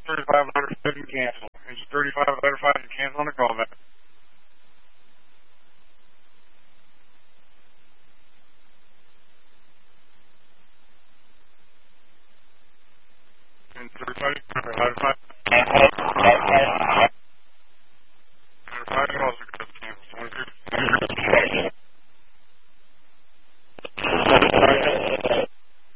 35 letter 5 and cancel. Engine 35 letter 5 and cancel on the call back. Engine 35 letter 5. Letter 5 also